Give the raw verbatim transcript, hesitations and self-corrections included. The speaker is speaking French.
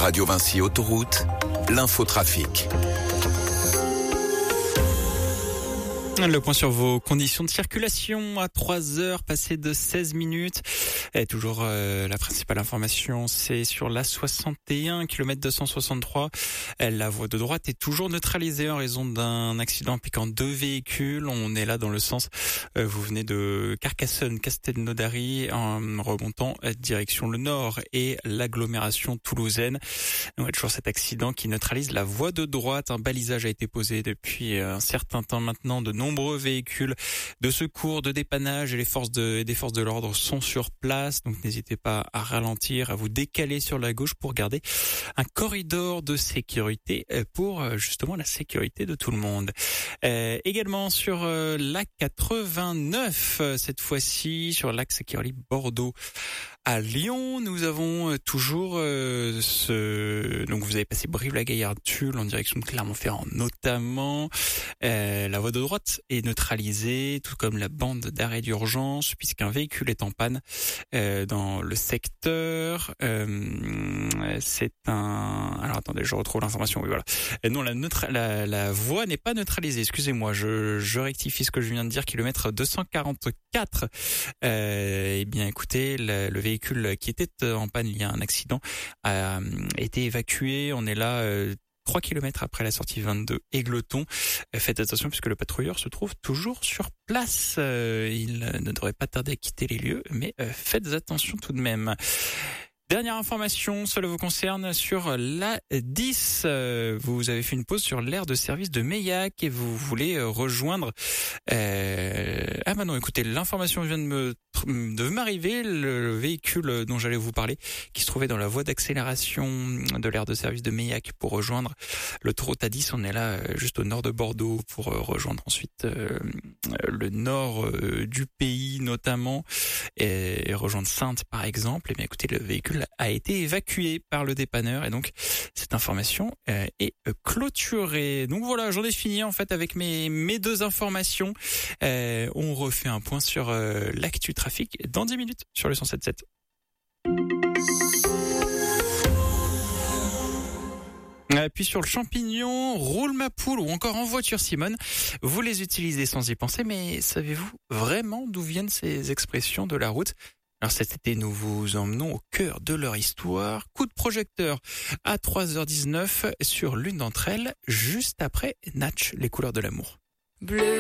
Radio Vinci Autoroute, l'infotrafic. Le point sur vos conditions de circulation à trois heures passées de seize minutes. Et toujours euh, la principale information, c'est sur l'A soixante et un, kilomètre deux cent soixante-trois. La voie de droite est toujours neutralisée en raison d'un accident impliquant deux véhicules. On est là dans le sens, euh, vous venez de Carcassonne, Castelnaudary, en remontant euh, direction le nord et l'agglomération toulousaine. On a toujours cet accident qui neutralise la voie de droite. Un balisage a été posé depuis un certain temps maintenant. De nombreux véhicules de secours, de dépannage et les forces de, des forces de l'ordre sont sur place. Donc n'hésitez pas à ralentir, à vous décaler sur la gauche pour garder un corridor de sécurité pour justement la sécurité de tout le monde. Euh, également sur euh, l'A quatre-vingt-neuf, cette fois-ci sur l'axe qui relie Bordeaux à Lyon, nous avons toujours euh, ce... Donc vous avez passé Brive-la-Gaillarde-Tulle en direction de Clermont-Ferrand notamment. Euh, la voie de droite est neutralisée, tout comme la bande d'arrêt d'urgence, puisqu'un véhicule est en panne euh, dans le secteur. Euh, c'est un... Alors attendez, je retrouve l'information. Oui, voilà. Euh, non, la, neutra... la, la voie n'est pas neutralisée. Excusez-moi, je, je rectifie ce que je viens de dire. Kilomètre deux cent quarante-quatre. Euh, eh bien, écoutez, le, le véhicule qui était en panne lié à un accident a été évacué. On est là euh, trois kilomètres après la sortie vingt-deux Égletons. Faites attention puisque le patrouilleur se trouve toujours sur place. Euh, il ne devrait pas tarder à quitter les lieux, mais euh, faites attention tout de même. Dernière information, cela vous concerne sur l'A dix. Vous avez fait une pause sur l'aire de service de Meillac et vous voulez rejoindre... Euh... Ah bah non, écoutez, l'information vient de me de m'arriver. Le véhicule dont j'allais vous parler, qui se trouvait dans la voie d'accélération de l'aire de service de Meillac pour rejoindre l'autoroute A dix. On est là juste au nord de Bordeaux pour rejoindre ensuite euh, le nord euh, du pays notamment et rejoindre Saintes par exemple. Et bien écoutez, le véhicule a été évacué par le dépanneur et donc cette information euh, est clôturée. Donc voilà, j'en ai fini en fait avec mes mes deux informations. Euh, on refait un point sur euh, l'actu trafic dans dix minutes sur le cent sept sept. Puis sur le champignon, roule ma poule ou encore en voiture Simone, vous les utilisez sans y penser, mais savez-vous vraiment d'où viennent ces expressions de la route ? Alors cet été, nous vous emmenons au cœur de leur histoire. Coup de projecteur à trois heures dix-neuf sur l'une d'entre elles, juste après Natch, les couleurs de l'amour. Bleu.